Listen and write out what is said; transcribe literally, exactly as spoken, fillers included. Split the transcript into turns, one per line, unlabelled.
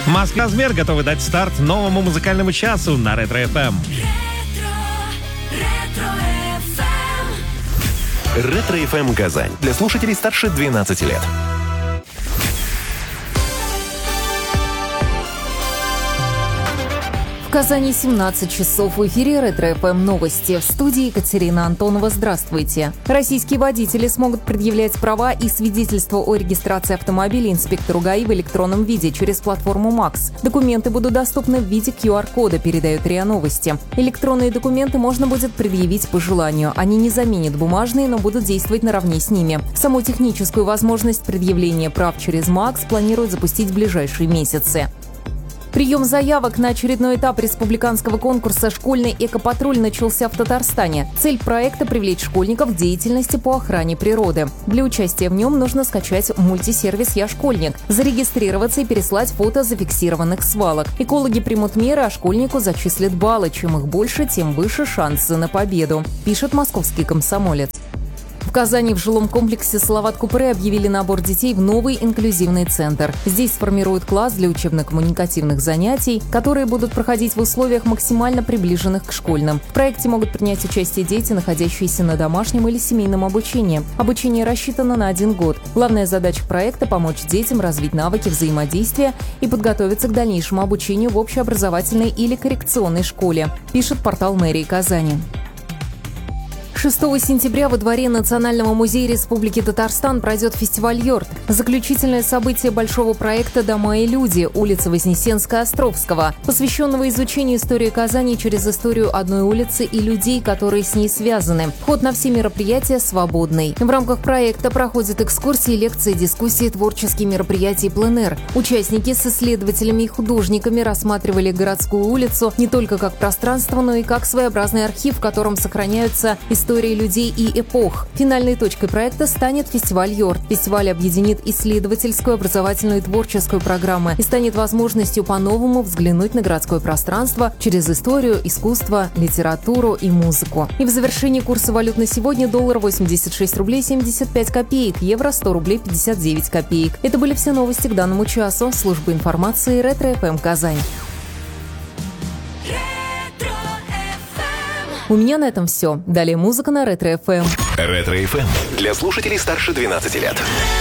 Москва размер готовы дать старт новому музыкальному часу на Ретро эф эм.
Ретро эф эм Казань. Для слушателей старше двенадцати лет.
В Казани семнадцать часов, в эфире Ретро эф эм новости. В студии Екатерина Антонова. Здравствуйте. Российские водители смогут предъявлять права и свидетельство о регистрации автомобиля инспектору ГАИ в электронном виде через платформу МАКС. Документы будут доступны в виде ку ар-кода, передают РИА Новости. Электронные документы можно будет предъявить по желанию. Они не заменят бумажные, но будут действовать наравне с ними. Саму техническую возможность предъявления прав через МАКС планируют запустить в ближайшие месяцы. Прием заявок на очередной этап республиканского конкурса «Школьный экопатруль» начался в Татарстане. Цель проекта – привлечь школьников к деятельности по охране природы. Для участия в нем нужно скачать мультисервис «Я школьник», зарегистрироваться и переслать фото зафиксированных свалок. Экологи примут меры, а школьнику зачислят баллы. Чем их больше, тем выше шансы на победу, пишет московский комсомолец. В Казани в жилом комплексе «Салават-Купре» объявили набор детей в новый инклюзивный центр. Здесь сформируют класс для учебно-коммуникативных занятий, которые будут проходить в условиях, максимально приближенных к школьным. В проекте могут принять участие дети, находящиеся на домашнем или семейном обучении. Обучение рассчитано на один год. Главная задача проекта – помочь детям развить навыки взаимодействия и подготовиться к дальнейшему обучению в общеобразовательной или коррекционной школе, пишет портал мэрии Казани. шестого сентября во дворе Национального музея Республики Татарстан пройдет фестиваль «Йорт». Заключительное событие большого проекта «Дома и люди», улица Вознесенска-Островского, посвященного изучению истории Казани через историю одной улицы и людей, которые с ней связаны. Вход на все мероприятия свободный. В рамках проекта проходят экскурсии, лекции, дискуссии, творческие мероприятия и пленэр. Участники с исследователями и художниками рассматривали городскую улицу не только как пространство, но и как своеобразный архив, в котором сохраняются истории истории людей и эпох. Финальной точкой проекта станет фестиваль «Йорт». Фестиваль объединит исследовательскую, образовательную и творческую программы и станет возможностью по-новому взглянуть на городское пространство через историю, искусство, литературу и музыку. И в завершении курса валют на сегодня: доллар восемьдесят шесть рублей семьдесят пять копеек, евро сто рублей пятьдесят девять копеек. Это были все новости к данному часу. Служба информации Ретро эф эм Казань. У меня на этом все. Далее музыка на Ретро эф эм.
Ретро эф эм для слушателей старше двенадцати лет.